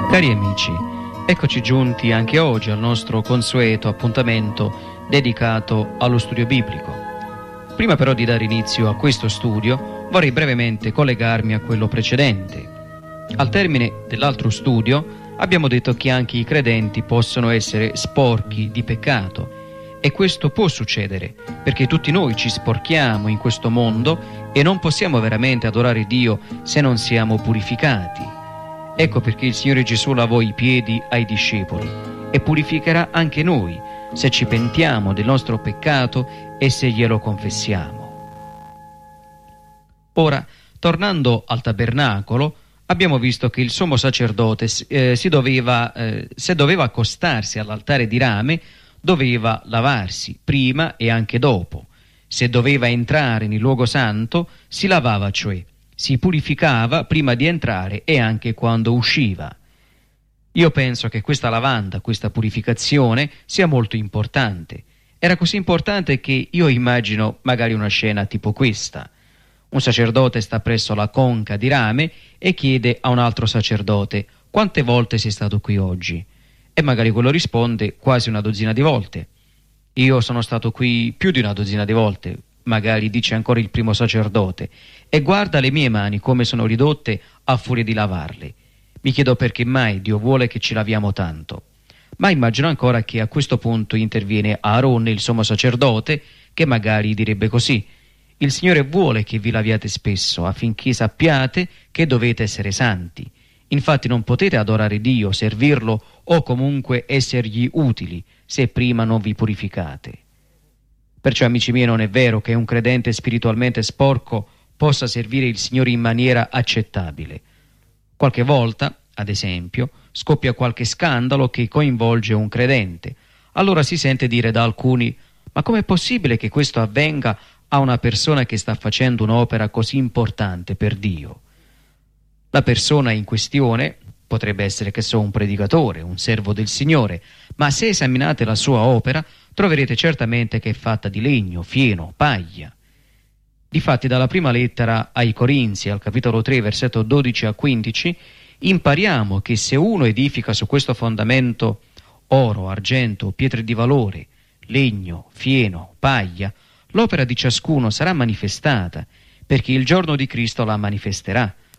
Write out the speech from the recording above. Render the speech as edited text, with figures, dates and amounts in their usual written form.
Cari amici, eccoci giunti anche oggi al nostro consueto appuntamento dedicato allo studio biblico. Prima però di dare inizio a questo studio, vorrei brevemente collegarmi a quello precedente. Al termine dell'altro studio abbiamo detto che anche i credenti possono essere sporchi di peccato, e questo può succedere perché tutti noi ci sporchiamo in questo mondo e non possiamo veramente adorare Dio se non siamo purificati. Ecco perché il Signore Gesù lavò i piedi ai discepoli e purificherà anche noi se ci pentiamo del nostro peccato e se glielo confessiamo. Ora, tornando al tabernacolo, abbiamo visto che il sommo sacerdote se doveva accostarsi all'altare di rame, doveva lavarsi prima e anche dopo. Se doveva entrare nel luogo santo, si lavava, cioè si purificava prima di entrare e anche quando usciva. Io penso che questa lavanda, questa purificazione sia molto importante. Era così importante che io immagino magari una scena tipo questa. Un sacerdote sta presso la conca di rame e chiede a un altro sacerdote: quante volte sei stato qui oggi? E magari quello risponde: quasi una dozzina di volte. Io sono stato qui più di una dozzina di volte, magari dice ancora il primo sacerdote, e guarda le mie mani come sono ridotte a furia di lavarle. Mi chiedo perché mai Dio vuole che ci laviamo tanto. Ma immagino ancora che a questo punto interviene Aarone, il sommo sacerdote, che magari direbbe così: il Signore vuole che vi laviate spesso affinché sappiate che dovete essere santi. Infatti non potete adorare Dio, servirlo o comunque essergli utili se prima non vi purificate. Perciò, amici miei, non è vero che un credente spiritualmente sporco possa servire il Signore in maniera accettabile. Qualche volta, ad esempio, scoppia qualche scandalo che coinvolge un credente. Allora si sente dire da alcuni: ma com'è possibile che questo avvenga a una persona che sta facendo un'opera così importante per Dio? La persona in questione potrebbe essere, che so, un predicatore, un servo del Signore, ma se esaminate la sua opera troverete certamente che è fatta di legno, fieno, paglia. Difatti, dalla prima lettera ai Corinzi, al capitolo 3, versetto 12 a 15, impariamo che se uno edifica su questo fondamento oro, argento, pietre di valore, legno, fieno, paglia, l'opera di ciascuno sarà manifestata, perché il giorno di Cristo la manifesterà,